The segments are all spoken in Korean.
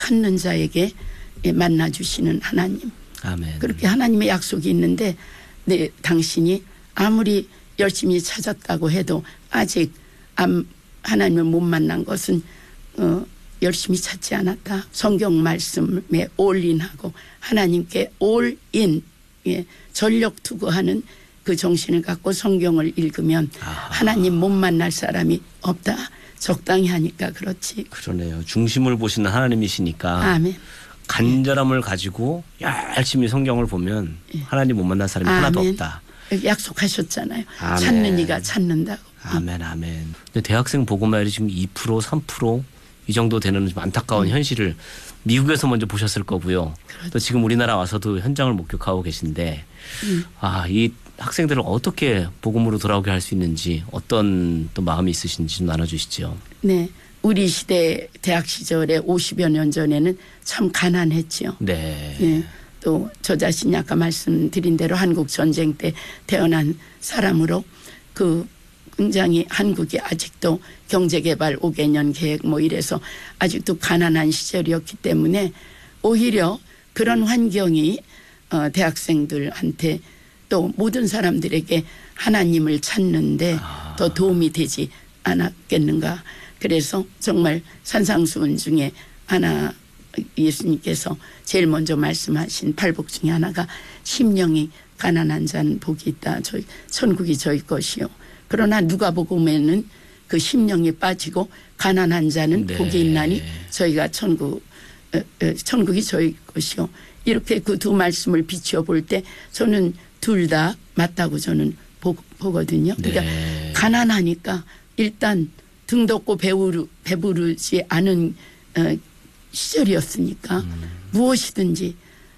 찾는 자에게 만나주시는 하나님. 아멘. 그렇게 하나님의 약속이 있는데 당신이 아무리 열심히 찾았다고 해도 아직 하나님을 못 만난 것은 열심히 찾지 않았다. 성경 말씀에 올인하고 하나님께 올인, 전력 투구하는 그 정신을 갖고 성경을 읽으면 하나님 못 만날 사람이 없다. 적당히 하니까 그렇지. 그러네요. 중심을 보시는 하나님이시니까. 아멘. 간절함을 가지고 열심히 성경을 보면 하나님 못 만난 사람이 하나도 없다. 약속하셨잖아요. 아멘. 찾는 이가 찾는다고. 아멘 아멘. 근데 대학생 보고말이 지금 2% 3% 이 정도 되는 좀 안타까운 현실을 미국에서 먼저 보셨을 거고요. 그렇죠. 또 지금 우리나라 와서도 현장을 목격하고 계신데 이 학생들을 어떻게 복음으로 돌아오게 할 수 있는지 어떤 또 마음이 있으신지 좀 나눠주시죠. 네. 우리 시대 대학 시절에 50여 년 전에는 참 가난했지요. 네. 네. 또 저 자신이 아까 말씀드린 대로 한국 전쟁 때 태어난 사람으로 굉장히 한국이 아직도 경제개발 5개년 계획 이래서 아직도 가난한 시절이었기 때문에 오히려 그런 환경이 대학생들한테 또 모든 사람들에게 하나님을 찾는데 더 도움이 되지 않았겠는가. 그래서 정말 산상수훈 중에 하나 예수님께서 제일 먼저 말씀하신 팔복 중에 하나가 심령이 가난한 자는 복이 있다. 천국이 저희 것이요. 그러나 누가복음에는 그 심령이 빠지고 가난한 자는 복이 있나니 저희가 천국이 저희 것이요. 이렇게 그 두 말씀을 비추어 볼 때 저는 둘 다 맞다고 저는 보거든요. 그러니까 가난하니까 일단 등 덮고 배부르지 않은 시절이었으니까 무엇이든지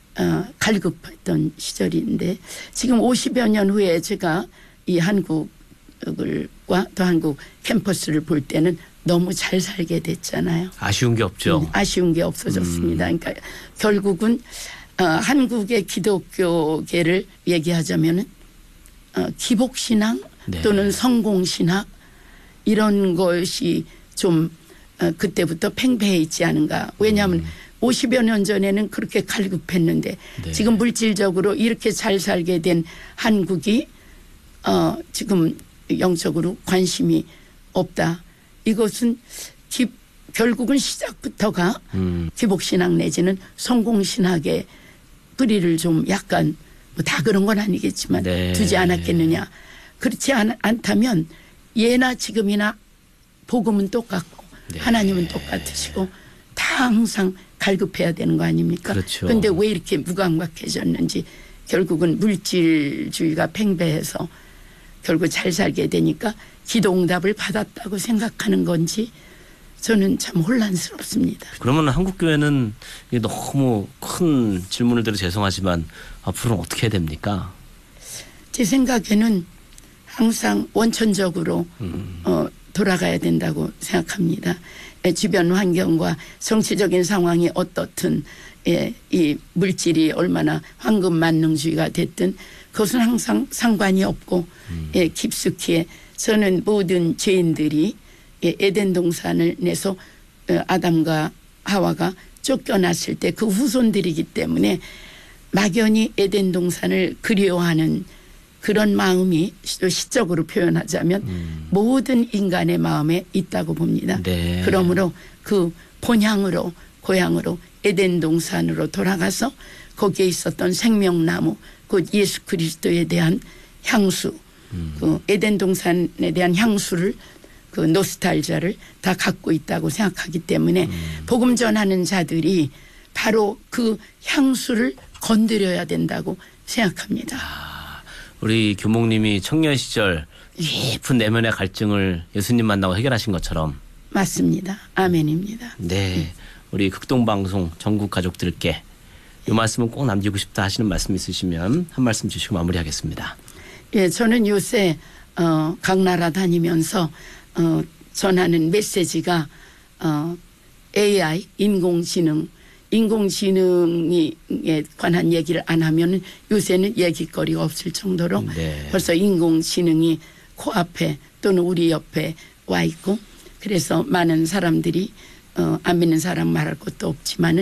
갈급했던 시절인데 지금 50여 년 후에 제가 이 한국과 또 한국 캠퍼스를 볼 때는 너무 잘 살게 됐잖아요. 아쉬운 게 없죠. 아쉬운 게 없어졌습니다. 그러니까 결국은 한국의 기독교계를 얘기하자면은 기복신앙 또는 성공신학 이런 것이 좀 그때부터 팽배해 있지 않은가. 왜냐하면 50여 년 전에는 그렇게 갈급했는데 지금 물질적으로 이렇게 잘 살게 된 한국이 지금 영적으로 관심이 없다. 이것은 결국은 시작부터가 기복신학 내지는 성공신학의 뿌리를 좀 약간 다 그런 건 아니겠지만 두지 않았겠느냐. 그렇지 않다면 예나 지금이나 복음은 똑같고 하나님은 똑같으시고 다 항상 갈급해야 되는 거 아닙니까? 그렇죠. 그런데 왜 이렇게 무감각해졌는지 결국은 물질주의가 팽배해서 결국 잘 살게 되니까 기도응답을 받았다고 생각하는 건지 저는 참 혼란스럽습니다. 그러면 한국교회는 너무 큰 질문을 드려 죄송하지만 앞으로는 어떻게 해야 됩니까? 제 생각에는 항상 원천적으로 돌아가야 된다고 생각합니다. 주변 환경과 정치적인 상황이 어떻든 이 물질이 얼마나 황금 만능주의가 됐든 그것은 항상 상관이 없고 깊숙이 저는 모든 죄인들이 에덴 동산을 내서 아담과 하와가 쫓겨났을 때 그 후손들이기 때문에 막연히 에덴 동산을 그리워하는 그런 마음이 시적으로 표현하자면 모든 인간의 마음에 있다고 봅니다. 그러므로 그 본향으로 고향으로 에덴 동산으로 돌아가서 거기에 있었던 생명나무 곧 예수 그리스도에 대한 향수 그 에덴 동산에 대한 향수를 그 노스탈자를 다 갖고 있다고 생각하기 때문에 복음 전하는 자들이 바로 그 향수를 건드려야 된다고 생각합니다. 우리 교목님이 청년 시절 깊은 내면의 갈증을 예수님 만나고 해결하신 것처럼 맞습니다. 아멘입니다. 네, 우리 극동방송 전국 가족들께 이 말씀은 꼭 남기고 싶다 하시는 말씀 있으시면 한 말씀 주시고 마무리하겠습니다. 예, 저는 요새 각 나라 다니면서 전하는 메시지가 AI 인공지능에 관한 얘기를 안 하면 요새는 얘기거리가 없을 정도로 벌써 인공지능이 코앞에 또는 우리 옆에 와 있고 그래서 많은 사람들이 안 믿는 사람 말할 것도 없지만은